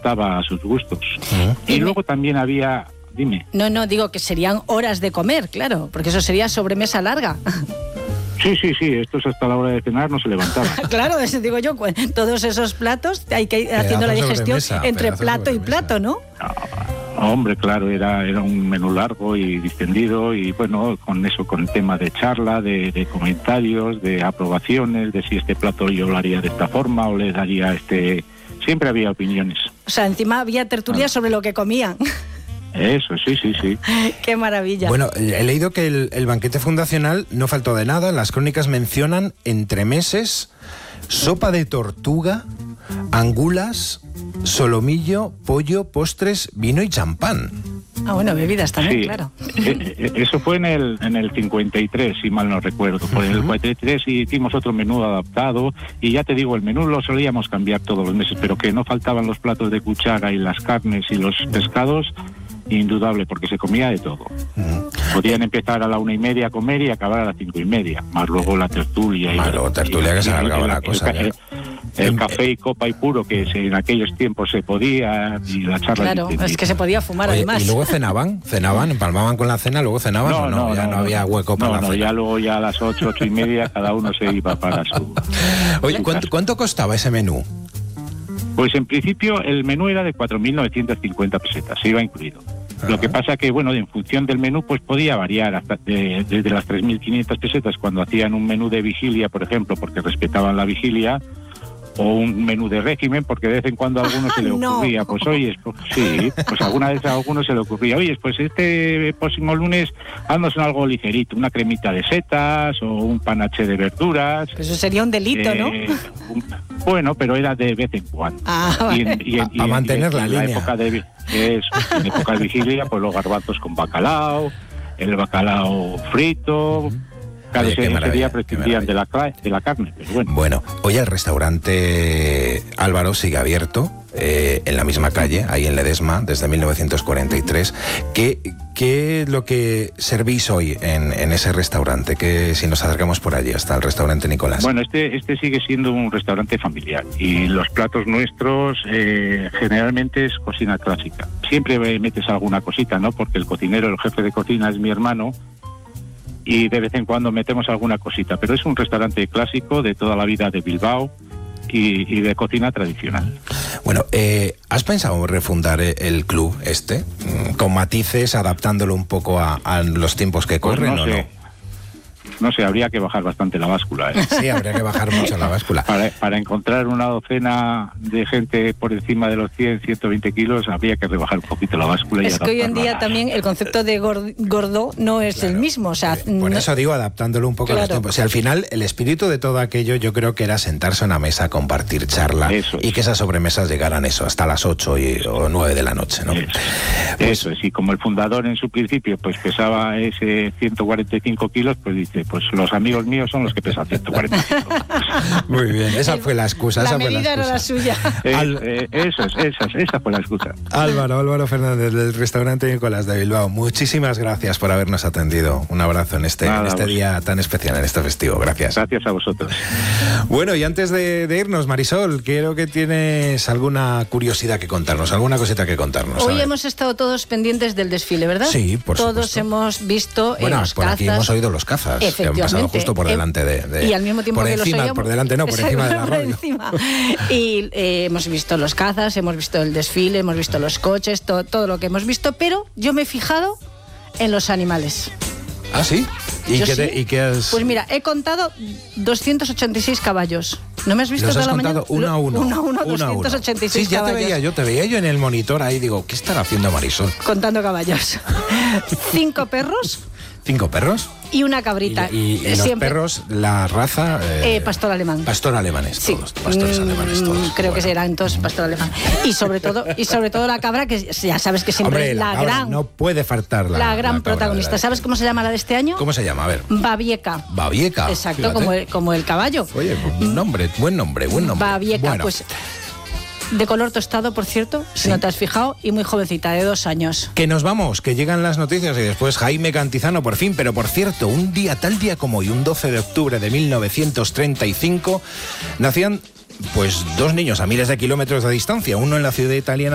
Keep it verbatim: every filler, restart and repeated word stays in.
adaptaba a sus gustos. Uh-huh. Y luego también había... Dime. No, no, digo que serían horas de comer, claro, porque eso sería sobremesa larga. Sí, sí, sí, estos hasta la hora de cenar no se levantaban. Claro, eso digo yo, todos esos platos hay que ir haciendo la digestión entre plato y plato, ¿no? No, hombre, claro, era, era un menú largo y distendido y bueno, con eso, con el tema de charla, de, de comentarios, de aprobaciones, de si este plato yo lo haría de esta forma o le daría este... Siempre había opiniones. O sea, encima había tertulia ah. sobre lo que comían. Eso, sí, sí, sí. ¡Qué maravilla! Bueno, he leído que el, el banquete fundacional no faltó de nada. Las crónicas mencionan entremeses, sopa de tortuga, angulas, solomillo, pollo, postres, vino y champán. Ah, bueno, bebidas también, sí, claro. Eso fue en el en el cincuenta y tres, si mal no recuerdo. Por el cincuenta y tres hicimos otro menú adaptado y ya te digo, el menú lo solíamos cambiar todos los meses, pero que no faltaban los platos de cuchara y las carnes y los pescados, indudable, porque se comía de todo. Uh-huh. Podían empezar a la una y media a comer y acabar a las cinco y media, más luego la tertulia. Más y luego tertulia y, que se alargaba la cosa. El, el, el café y copa y puro, que se, en aquellos tiempos se podía, y la charla... Claro, es que se podía fumar. Oye, además. ¿Y luego cenaban? ¿Cenaban? ¿Empalmaban con la cena? ¿Luego cenaban no, o no? no Ya no, no había hueco para no, la no, cena. No, ya luego ya a las ocho, ocho y media cada uno se iba para su... Oye, su ¿cuánto, ¿cuánto costaba ese menú? Pues en principio el menú era de cuatro mil novecientas cincuenta pesetas, se iba incluido. Ajá. Lo que pasa que, bueno, en función del menú, pues podía variar hasta de, desde las tres mil quinientas pesetas cuando hacían un menú de vigilia, por ejemplo, porque respetaban la vigilia, o un menú de régimen, porque de vez en cuando a alguno se le ocurría, no. pues oye, pues, sí, pues alguna vez a alguno se le ocurría, oye, pues este próximo lunes haznos algo ligerito, una cremita de setas o un panache de verduras. Eso sería un delito, eh, ¿no? Un, bueno, pero era de vez en cuando. Ah, y en, y en, a, a mantener y en, la en línea. La época de, es, en época de vigilia, pues los garbanzos con bacalao, el bacalao frito... Claro, ese, ese día prescindían de la, de la carne, pero bueno. Bueno, hoy el restaurante Álvaro sigue abierto, eh, en la misma calle, ahí en Ledesma, desde mil novecientos cuarenta y tres. ¿Qué, qué es lo que servís hoy en, en ese restaurante? Que si nos acercamos por allí hasta el restaurante Nicolás. Bueno, este, este sigue siendo un restaurante familiar y los platos nuestros eh, generalmente es cocina clásica. Siempre metes alguna cosita, ¿no? Porque el cocinero, el jefe de cocina es mi hermano, y de vez en cuando metemos alguna cosita, pero es un restaurante clásico de toda la vida de Bilbao y, y de cocina tradicional. Bueno, eh, ¿has pensado refundar el club este, con matices, adaptándolo un poco a, a los tiempos que corren, pues no o sé. no? No sé, habría que bajar bastante la báscula, ¿eh? Sí, habría que bajar mucho la báscula. Para, para encontrar una docena de gente por encima de los cien, ciento veinte kilos, habría que rebajar un poquito la báscula. Es y que hoy en día también el concepto de gordo no es claro, el mismo. O sea, por no... eso digo, adaptándolo un poco claro. a los tiempos. O sea, al final, el espíritu de todo aquello, yo creo que era sentarse a una mesa, compartir charla, eso y es. que esas sobremesas llegaran eso, hasta las ocho y, o nueve de la noche, ¿no? Eso, pues, eso es, y como el fundador en su principio pues pesaba ese ciento cuarenta y cinco kilos, pues dice, pues los amigos míos son los que pesan ciento cuarenta y cinco. Muy bien, esa fue la excusa. La esa medida fue la era la suya. Eh, Al... eh, eso es, esa, esa fue la excusa. Álvaro, Álvaro Fernández, del restaurante Nicolás de Bilbao, muchísimas gracias por habernos atendido. Un abrazo en este, Nada, en este día tan especial, en este festivo. Gracias. Gracias a vosotros. Bueno, y antes de, de irnos, Marisol, quiero que tienes alguna curiosidad que contarnos, alguna cosita que contarnos. Hoy hemos estado todos pendientes del desfile, ¿verdad? Sí, por todos supuesto. hemos visto bueno, eh, los por cazas. aquí hemos oído los cazas, que han pasado justo por delante de... de y al mismo tiempo por que encima, los oíamos, por delante no, por encima de la radio. Encima. Y eh, hemos visto los cazas, hemos visto el desfile, hemos visto los coches, to, todo lo que hemos visto, pero yo me he fijado en los animales. ¿Ah, sí? ¿Y, qué, sí. Te, ¿Y qué has...? Pues mira, he contado doscientos ochenta y seis caballos. ¿No me has visto ¿Los toda has la contado mañana? uno a uno? Uno a uno, uno doscientos ochenta y seis sí, ya caballos. te veía yo, te veía yo en el monitor ahí, digo, ¿qué estará haciendo Marisol? Contando caballos. Cinco perros. ¿Cinco perros? Y una cabrita. Y, y, y los Siempre. perros, la raza... Eh, eh, pastor alemán. Pastor alemanes, sí. todos. Pastores mm, alemanes, todos. Creo bueno. que serán todos pastor alemán. Y sobre todo y sobre todo la cabra, que ya sabes que siempre Hombre, es la, la cabra, gran... no puede faltar la La gran la protagonista. la ¿Sabes cómo se llama la de este año? ¿Cómo se llama? A ver. Babieca. Babieca. Exacto, como el, como el caballo. Oye, pues, nombre, buen nombre, buen nombre. Babieca, bueno. pues... De color tostado, por cierto, si sí. no te has fijado, y muy jovencita, de dos años. Que nos vamos, que llegan las noticias y después Jaime Cantizano, por fin. Pero por cierto, un día, tal día como hoy, un doce de octubre de mil novecientos treinta y cinco, nacían pues dos niños a miles de kilómetros de distancia, uno en la ciudad italiana